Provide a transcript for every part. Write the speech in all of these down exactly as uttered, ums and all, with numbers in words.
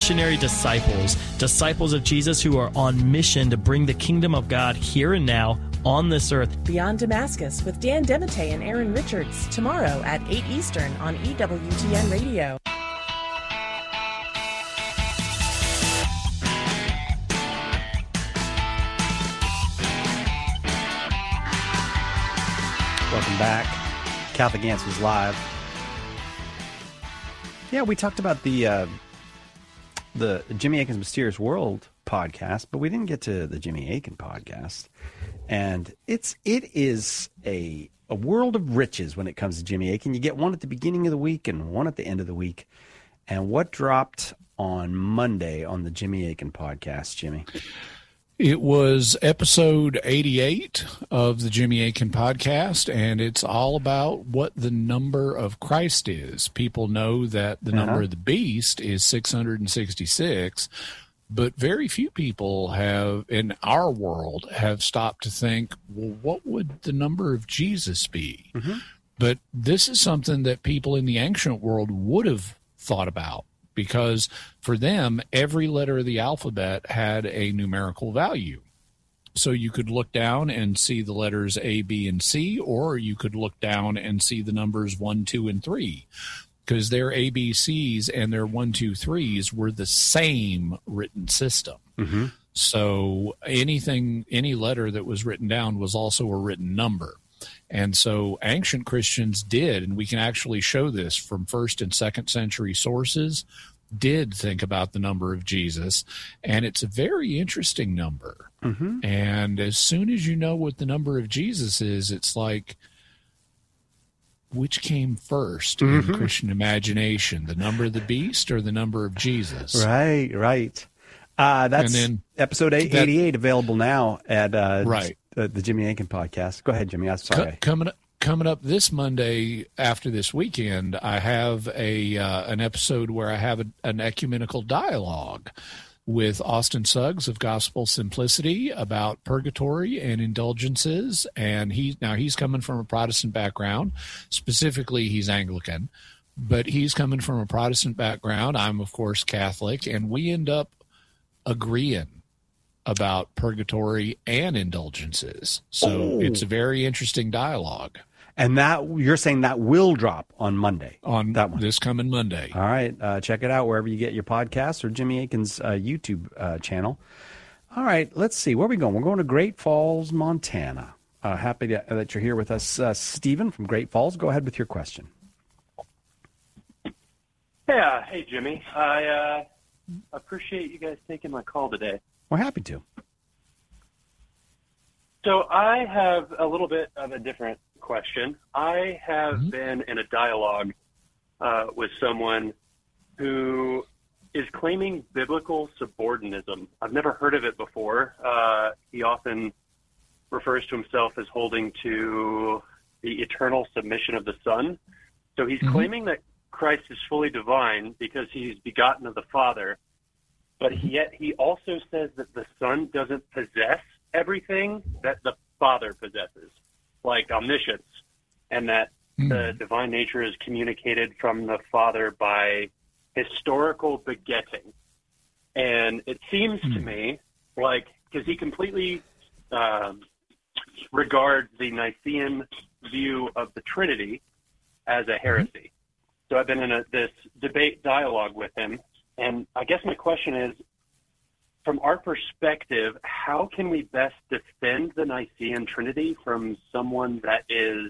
missionary disciples, disciples of Jesus who are on mission to bring the kingdom of God here and now on this earth. Beyond Damascus with Dan Dematteis and Aaron Richards, tomorrow at eight Eastern on E W T N Radio. Welcome back. Catholic Answers Live. Yeah, we talked about the uh, the Jimmy Akin's Mysterious World podcast, but we didn't get to the Jimmy Akin podcast. And it's it is a a world of riches when it comes to Jimmy Akin. You get one at the beginning of the week and one at the end of the week. And what dropped on Monday on the Jimmy Akin podcast, Jimmy? It was episode eighty-eight of the Jimmy Akin podcast, and it's all about what the number of Christ is. People know that the Uh-huh. number of the beast is six hundred sixty-six, but very few people have, in our world, have stopped to think, well, what would the number of Jesus be? Mm-hmm. But this is something that people in the ancient world would have thought about, because for them, every letter of the alphabet had a numerical value. So you could look down and see the letters A, B, and C, or you could look down and see the numbers one, two, and three, because their A, B, Cs and their one, two, threes were the same written system. Mm-hmm. So anything, any letter that was written down was also a written number. And so ancient Christians did, and we can actually show this from first and second century sources, did think about the number of Jesus. And it's a very interesting number. Mm-hmm. And as soon as you know what the number of Jesus is, it's like, which came first Mm-hmm. in Christian imagination, the number of the beast or the number of Jesus? Right, right. Uh, that's And then episode eight, that- eighty-eight available now at uh, Right. the, the Jimmy Akin podcast. Go ahead, Jimmy. I'm Co- sorry. coming up, coming up this Monday after this weekend, I have a uh, an episode where I have a, an ecumenical dialogue with Austin Suggs of Gospel Simplicity about purgatory and indulgences. And he now he's coming from a Protestant background. Specifically, he's Anglican, but he's coming from a Protestant background. I'm, of course, Catholic, and we end up agreeing about purgatory and indulgences. So Oh. it's a very interesting dialogue And that you're saying that will drop on Monday. on that one. this coming Monday. All right. Uh, check it out wherever you get your podcasts or Jimmy Akin's uh, YouTube uh, channel. All right. Let's see. Where are we going? We're going to Great Falls, Montana. Uh, happy to, that you're here with us. Uh, Stephen from Great Falls, go ahead with your question. Yeah. Hey, Jimmy. I uh, appreciate you guys taking my call today. We're happy to. So I have a little bit of a different question. I have Mhm. been in a dialogue uh, with someone who is claiming biblical subordinatism. I've never heard of it before. Uh, he often refers to himself as holding to the eternal submission of the Son. So he's Mhm. claiming that Christ is fully divine because he's begotten of the Father, but yet he also says that the Son doesn't possess everything that the Father possesses, like omniscience, and that the divine nature is communicated from the Father by historical begetting. And it seems to me like, because he completely um, regards the Nicene view of the Trinity as a heresy. So I've been in a, this debate dialogue with him, and I guess my question is, from our perspective, how can we best defend the Nicene Trinity from someone that is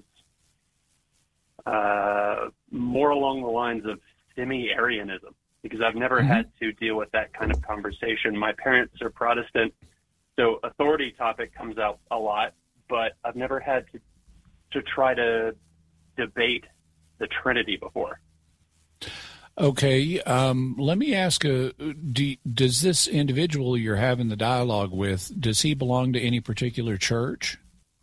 uh, more along the lines of semi-Arianism? Because I've never Mhm. had to deal with that kind of conversation. My parents are Protestant, so authority topic comes out a lot, but I've never had to to try to debate the Trinity before. Okay, um, let me ask, uh, do, does this individual you're having the dialogue with, does he belong to any particular church?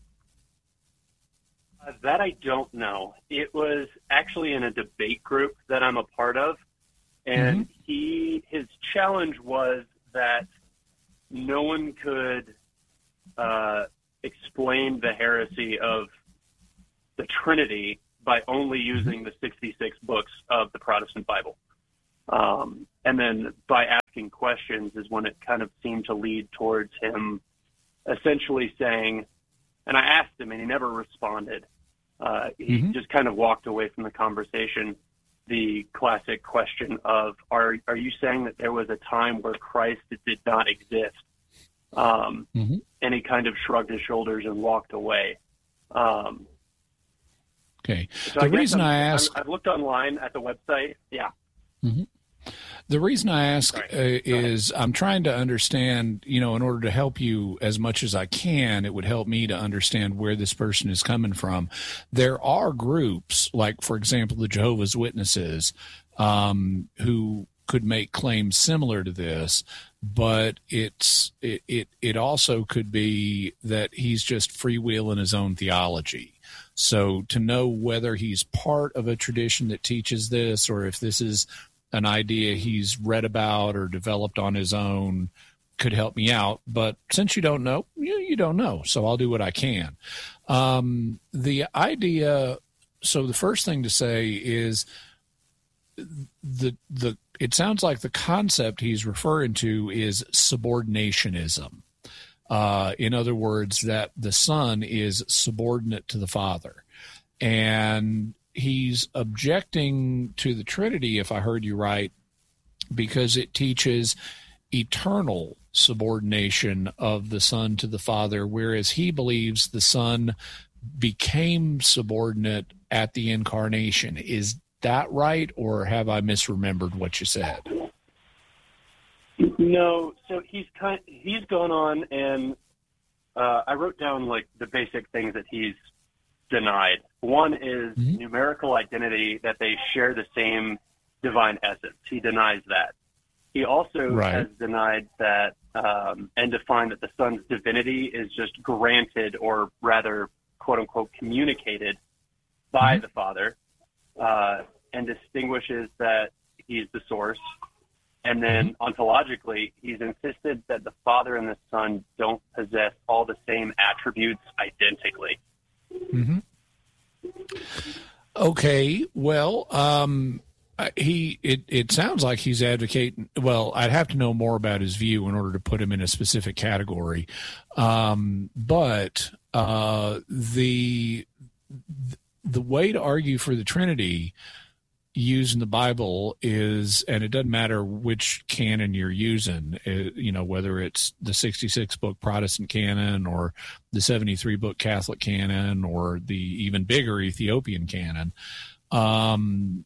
Uh, that I don't know. It was actually in a debate group that I'm a part of, and he his challenge was that no one could uh, explain the heresy of the Trinity by only using the sixty-six books of the Protestant Bible. Um, And then by asking questions is when it kind of seemed to lead towards him essentially saying, and I asked him and he never responded. Uh, he mm-hmm. just kind of walked away from the conversation. The classic question of, are are you saying that there was a time where Christ did not exist? Um, mm-hmm. And he kind of shrugged his shoulders and walked away. Um, okay. So the I reason I'm, I ask... I'm, I've looked online at the website. Yeah. Mm-hmm. The reason I ask uh, is I'm trying to understand, you know, in order to help you as much as I can, it would help me to understand where this person is coming from. There are groups, like, for example, the Jehovah's Witnesses, um, who could make claims similar to this, but it's it, it, it also could be that he's just freewheeling his own theology. So to know whether he's part of a tradition that teaches this or if this is an idea he's read about or developed on his own could help me out. But since you don't know, you, you don't know. So I'll do what I can. Um, the idea, so the first thing to say is the, the, it sounds like the concept he's referring to is subordinationism. Uh, in other words, that the Son is subordinate to the Father. And he's objecting to the Trinity, if I heard you right, because it teaches eternal subordination of the Son to the Father, whereas he believes the Son became subordinate at the incarnation. Is that right, or have I misremembered what you said? No, so he's kind he's gone on, and uh, I wrote down like the basic things that he's denied. One is mm-hmm. numerical identity, that they share the same divine essence. He denies that. He also right. has denied that um, and defined that the Son's divinity is just granted, or rather, quote unquote, communicated by mm-hmm. the Father, uh, and distinguishes that he's the source. And then mm-hmm. ontologically, he's insisted that the Father and the Son don't possess all the same attributes identically. Mm-hmm. Okay, well, um, he it, it sounds like he's advocating. Well, I'd have to know more about his view in order to put him in a specific category. Um, but uh, the the way to argue for the Trinity using the Bible is, and it doesn't matter which canon you're using, it, you know, whether it's the sixty-six book Protestant canon or the seventy-three book Catholic canon or the even bigger Ethiopian canon. Um,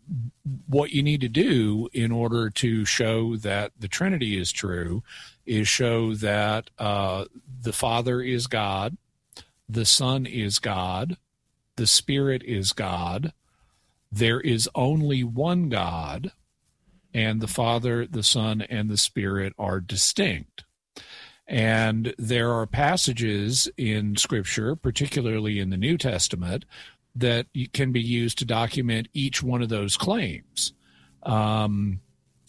what you need to do in order to show that the Trinity is true is show that uh, the Father is God, the Son is God, the Spirit is God. There is only one God, and the Father, the Son, and the Spirit are distinct. And there are passages in Scripture, particularly in the New Testament, that can be used to document each one of those claims. Um,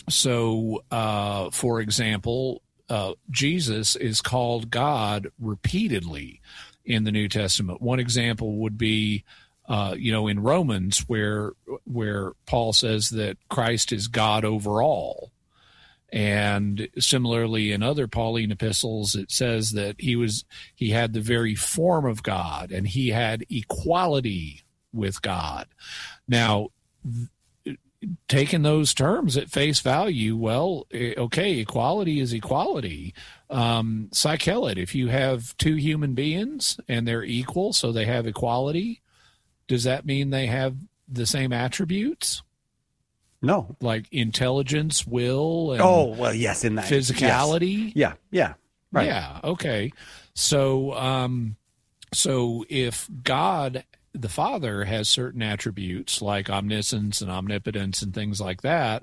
so, uh, for example, uh, Jesus is called God repeatedly in the New Testament. One example would be Uh, you know, in Romans, where where Paul says that Christ is God over all. And similarly in other Pauline epistles, it says that he was he had the very form of God and he had equality with God. Now, th- taking those terms at face value, well, okay, equality is equality. Um, Psychelet, if you have two human beings and they're equal, so they have equality, does that mean they have the same attributes? No. Like intelligence, will, and oh, well, yes, in that physicality? Yes. Yeah, yeah. Right. Yeah, okay. So um so if God the Father has certain attributes like omniscience and omnipotence and things like that,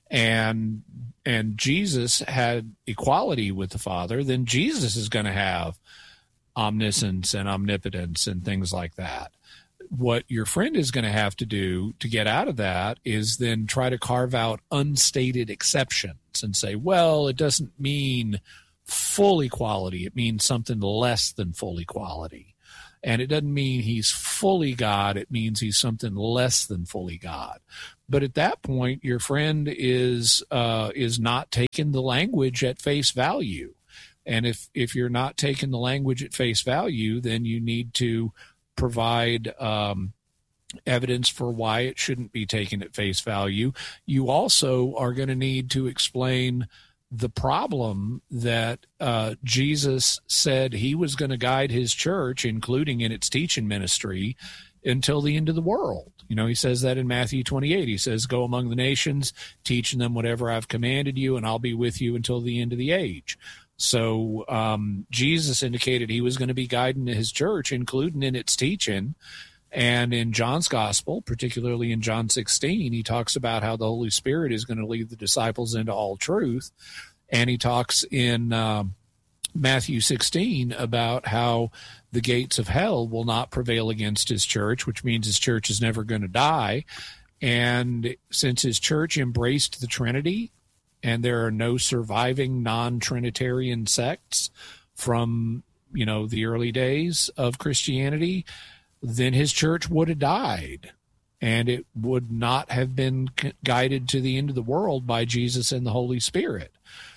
and and Jesus had equality with the Father, then Jesus is going to have omniscience and omnipotence and things like that. What your friend is going to have to do to get out of that is then try to carve out unstated exceptions and say, well, it doesn't mean full equality. It means something less than full equality. And it doesn't mean he's fully God. It means he's something less than fully God. But at that point, your friend is uh, is not taking the language at face value. And if, if you're not taking the language at face value, then you need to provide um, evidence for why it shouldn't be taken at face value. You also are going to need to explain the problem that uh, Jesus said he was going to guide his church, including in its teaching ministry, until the end of the world. You know, he says that in Matthew twenty-eight. He says, go among the nations, teaching them whatever I've commanded you, and I'll be with you until the end of the age. So um, Jesus indicated he was going to be guiding his church, including in its teaching. And in John's gospel, particularly in John sixteen, he talks about how the Holy Spirit is going to lead the disciples into all truth. And he talks in um, Matthew sixteen about how the gates of hell will not prevail against his church, which means his church is never going to die. And since his church embraced the Trinity, and there are no surviving non-Trinitarian sects from, you know, the early days of Christianity, then his church would have died, and it would not have been guided to the end of the world by Jesus and the Holy Spirit.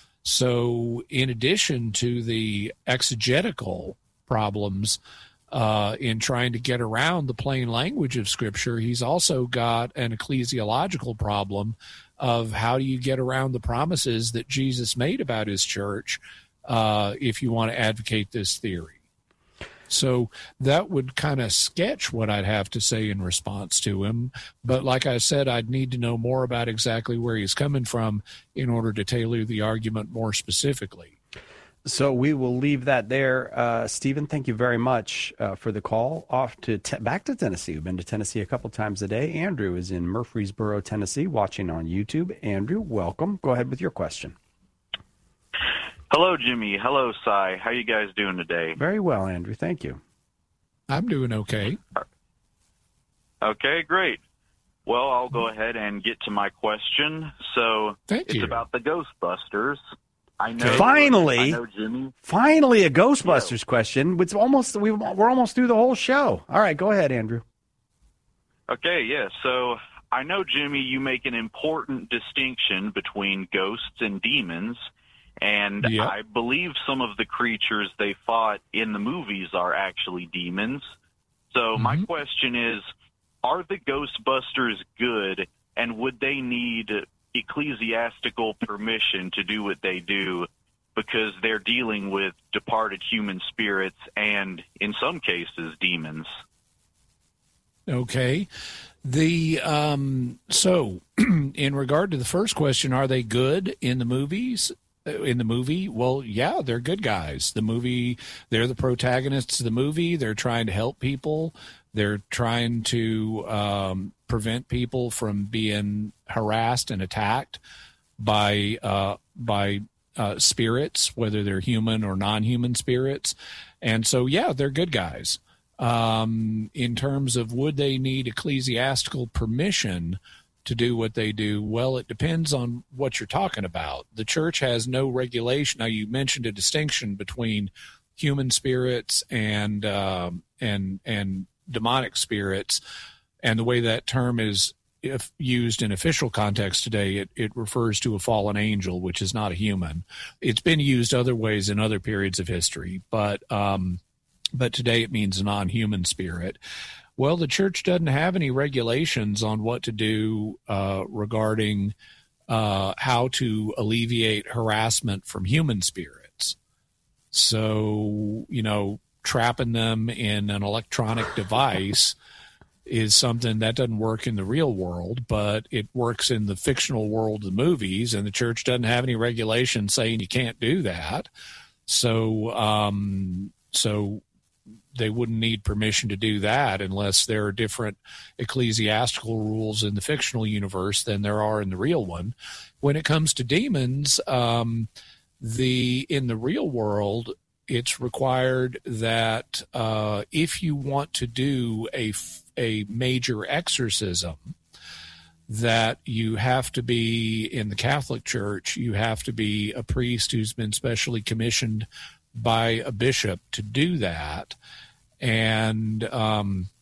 So in addition to the exegetical problems uh, in trying to get around the plain language of Scripture, he's also got an ecclesiological problem of how do you get around the promises that Jesus made about his church uh, if you want to advocate this theory. So that would kind of sketch what I'd have to say in response to him. But like I said, I'd need to know more about exactly where he's coming from in order to tailor the argument more specifically. So we will leave that there. Uh, Stephen, thank you very much uh, for the call. Off to te- back to Tennessee. We've been to Tennessee a couple times a day. Andrew is in Murfreesboro, Tennessee, watching on YouTube. Andrew, welcome. Go ahead with your question. Hello, Jimmy. Hello, Cy. How you guys doing today? Very well, Andrew. Thank you. I'm doing okay. Okay, great. Well, I'll go ahead and get to my question. So Thank it's you. about the Ghostbusters. I know. Finally, I know, Jimmy. Finally, a Ghostbusters yeah. question. It's almost we we're almost through the whole show. All right, go ahead, Andrew. Okay, yeah. So I know, Jimmy, you make an important distinction between ghosts and demons. And yep. I believe some of the creatures they fought in the movies are actually demons. So mm-hmm. my question is, are the Ghostbusters good, and would they need ecclesiastical permission to do what they do because they're dealing with departed human spirits and, in some cases, demons? Okay. The um, so in regard to the first question, are they good in the movies? In the movie, well, yeah, they're good guys. The movie, they're the protagonists of the movie. They're trying to help people. They're trying to um, prevent people from being harassed and attacked by uh, by uh, spirits, whether they're human or non-human spirits. And so, yeah, they're good guys. Um, in terms of would they need ecclesiastical permission to do what they do? Well, it depends on what you're talking about. The church has no regulation. Now, you mentioned a distinction between human spirits and um, and and demonic spirits, and the way that term is if used in official context today, it, it refers to a fallen angel, which is not a human. It's been used other ways in other periods of history, but um, but today it means a non-human spirit. Well, the church doesn't have any regulations on what to do uh, regarding uh, how to alleviate harassment from human spirits. So, you know, trapping them in an electronic device is something that doesn't work in the real world, but it works in the fictional world of the movies, and the church doesn't have any regulations saying you can't do that. So, um, so they wouldn't need permission to do that unless there are different ecclesiastical rules in the fictional universe than there are in the real one. When it comes to demons, um, the in the real world, it's required that uh, if you want to do a, a major exorcism, that you have to be, in the Catholic Church, you have to be a priest who's been specially commissioned by a bishop to do that. And um,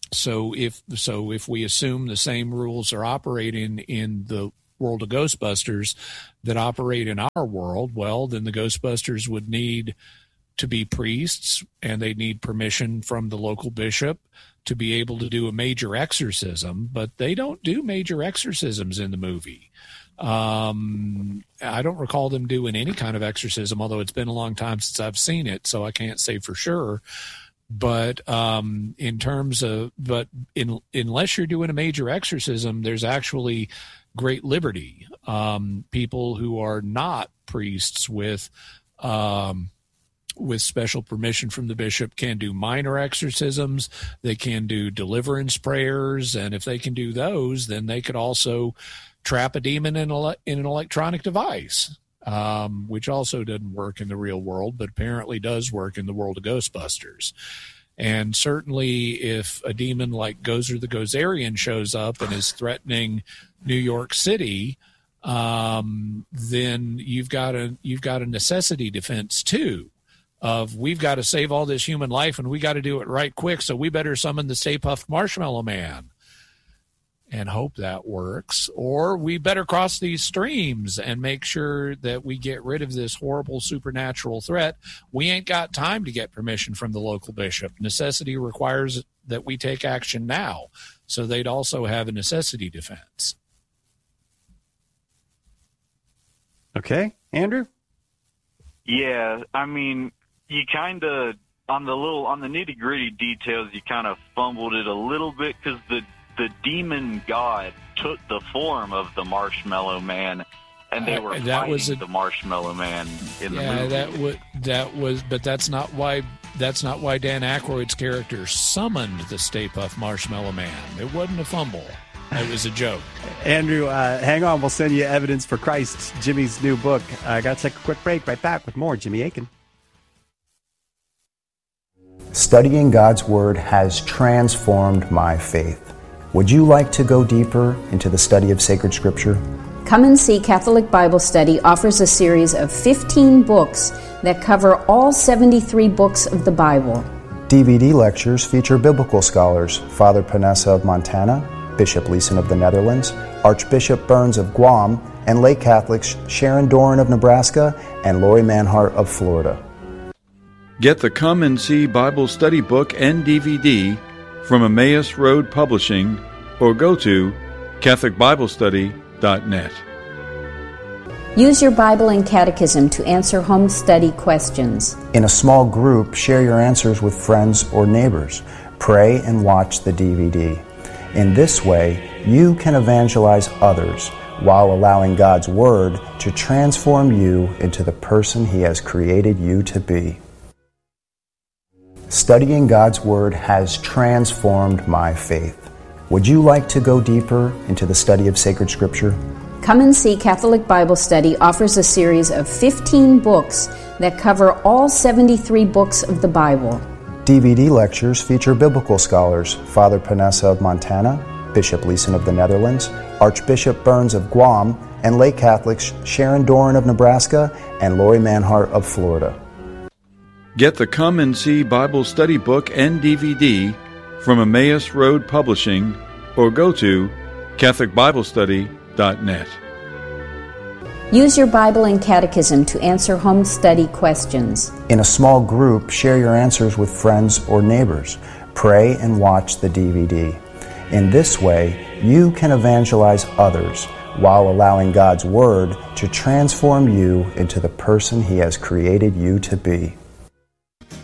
so if so, if we assume the same rules are operating in the world of Ghostbusters that operate in our world, well, then the Ghostbusters would need to be priests, and they need permission from the local bishop to be able to do a major exorcism, but they don't do major exorcisms in the movie. Um, I don't recall them doing any kind of exorcism, although it's been a long time since I've seen it, so I can't say for sure. But um, in terms of, but in, unless you're doing a major exorcism, there's actually great liberty. Um, people who are not priests with um, with special permission from the bishop can do minor exorcisms. They can do deliverance prayers, and if they can do those, then they could also trap a demon in, a, in an electronic device, um, which also doesn't work in the real world, but apparently does work in the world of Ghostbusters. And certainly if a demon like Gozer the Gozerian shows up and is threatening New York City, um, then you've got a you've got a necessity defense too, of we've got to save all this human life and we got to do it right quick, so we better summon the Stay Puft Marshmallow Man and hope that works. Or we better cross these streams and make sure that we get rid of this horrible supernatural threat. We ain't got time to get permission from the local bishop. Necessity requires that we take action now. So they'd also have a necessity defense. Okay, Andrew? Yeah, I mean, you kind of, on the little, on the nitty-gritty details, you kind of fumbled it a little bit, because the the demon god took the form of the Marshmallow Man, and they were uh, that fighting was a, the Marshmallow Man in yeah, the movie. that was that was, but that's not why. That's not why Dan Aykroyd's character summoned the Stay Puft Marshmallow Man. It wasn't a fumble. It was a joke. Andrew, uh, hang on. We'll send you Evidence for Christ, Jimmy's new book. I uh, got to take a quick break. Right back with more Jimmy Akin. Studying God's Word has transformed my faith. Would you like to go deeper into the study of sacred Scripture? Come and See Catholic Bible Study offers a series of fifteen books that cover all seventy-three books of the Bible. D V D lectures feature biblical scholars Father Panessa of Montana, Bishop Leeson of the Netherlands, Archbishop Burns of Guam, and lay Catholics Sharon Doran of Nebraska and Lori Manhart of Florida. Get the Come and See Bible Study book and D V D from Emmaus Road Publishing, or go to Catholic Bible Study dot net. Use your Bible and Catechism to answer home study questions. In a small group, share your answers with friends or neighbors. Pray and watch the D V D. In this way, you can evangelize others while allowing God's Word to transform you into the person He has created you to be. Studying God's Word has transformed my faith. Would you like to go deeper into the study of sacred Scripture? Come and See Catholic Bible Study offers a series of fifteen books that cover all seventy-three books of the Bible. D V D lectures feature biblical scholars Father Panessa of Montana, Bishop Leeson of the Netherlands, Archbishop Burns of Guam, and lay Catholics Sharon Doran of Nebraska and Lori Manhart of Florida. Get the Come and See Bible Study book and D V D from Emmaus Road Publishing, or go to Catholic Bible Study dot net. Use your Bible and Catechism to answer home study questions. In a small group, share your answers with friends or neighbors. Pray and watch the D V D. In this way, you can evangelize others while allowing God's Word to transform you into the person He has created you to be.